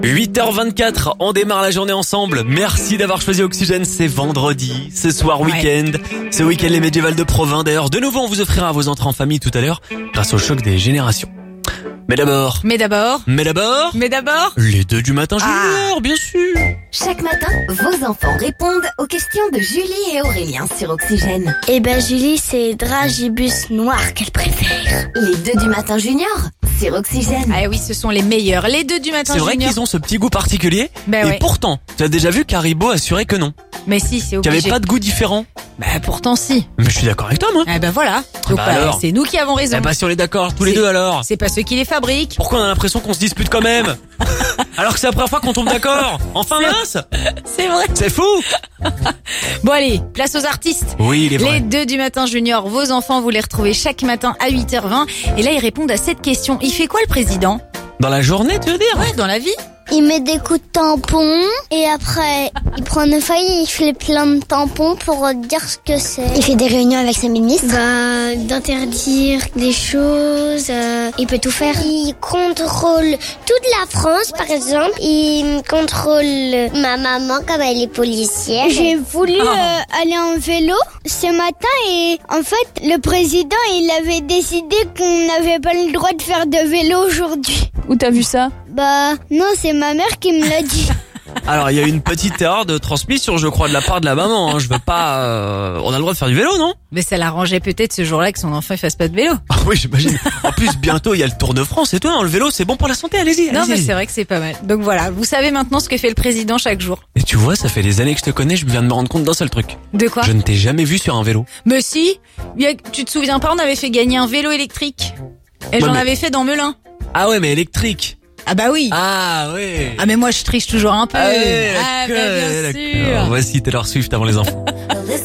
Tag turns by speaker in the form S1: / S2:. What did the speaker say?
S1: 8h24, on démarre la journée ensemble. Merci d'avoir choisi Oxygène, c'est vendredi, ce soir week-end. Ce week-end les médiévales de Provins. D'ailleurs, de nouveau, on vous offrira vos entrées en famille tout à l'heure grâce au choc des générations. Mais d'abord, les 2 du matin junior, bien sûr.
S2: Chaque matin, vos enfants répondent aux questions de Julie et Aurélien sur Oxygène.
S3: Eh ben Julie, c'est dragibus noir qu'elle préfère.
S2: Les 2 du matin junior sur Oxygène.
S4: Ah oui, ce sont les meilleurs. Les 2 du matin
S1: C'est vrai
S4: junior.
S1: qu'ils ont ce petit goût particulier.
S4: Ben
S1: et
S4: ouais.
S1: pourtant, tu as déjà vu qu'Haribo assurait que non,
S4: Mais si, c'est
S1: qu'il n'y
S4: obligé.
S1: avait pas de goût différent.
S4: Bah pourtant si.
S1: Mais je suis d'accord avec toi, moi.
S4: Eh ben voilà. Donc
S1: Bah alors.
S4: c'est nous qui avons raison.
S1: Eh bah si on est d'accord, tous les
S4: C'est-
S1: deux alors.
S4: C'est pas ceux qui les fabriquent.
S1: Pourquoi on a l'impression qu'on se dispute quand même alors que c'est la première fois qu'on tombe d'accord. Enfin mince,
S4: C'est vrai.
S1: c'est fou.
S4: Bon allez, place aux artistes.
S1: Oui, il est
S4: Les
S1: vrai.
S4: 2 du matin junior, vos enfants, vous les retrouvez chaque matin à 8h20. Et là, ils répondent à cette question. Il fait quoi le président?
S1: Dans la journée, tu veux dire?
S4: Ouais, dans la vie.
S3: Il met des coups de tampon et après il prend une feuille et il fait plein de tampons pour dire ce que c'est. Il fait des réunions avec ses ministres. D'interdire des choses, il peut tout faire. Il contrôle toute la France par exemple. Il contrôle ma maman comme elle est policière. J'ai voulu aller en vélo ce matin et en fait le président il avait décidé qu'on n'avait pas le droit de faire de vélo aujourd'hui.
S5: Où t'as vu ça?
S3: Bah non, c'est ma mère qui me l'a dit.
S1: Alors il y a eu une petite erreur de transmission, je crois, de la part de la maman. Hein. Je veux pas. On a le droit de faire du vélo, non?
S4: Mais ça l'arrangeait peut-être ce jour-là que son enfant il fasse pas de vélo.
S1: Ah oui, j'imagine. En plus, bientôt il y a le Tour de France et tout. Hein, le vélo, c'est bon pour la santé. Allez-y.
S4: Non,
S1: allez-y.
S4: mais c'est vrai que c'est pas mal. Donc voilà, vous savez maintenant ce que fait le président chaque jour.
S1: Et tu vois, ça fait des années que je te connais. Je viens de me rendre compte d'un seul truc.
S4: De quoi?
S1: Je ne t'ai jamais vu sur un vélo.
S4: Mais si, tu te souviens pas, on avait fait gagner un vélo électrique. Et
S1: Ouais,
S4: j'en
S1: mais-
S4: avais fait dans Melun.
S1: Ah ouais, mais électrique.
S4: Ah bah oui.
S1: Ah ouais.
S4: Ah mais moi je triche toujours un peu.
S1: Ah ouais,
S4: Ah bah
S1: d'accord,
S4: bien
S1: d'accord.
S4: sûr.
S1: Voici Taylor Swift avant les enfants.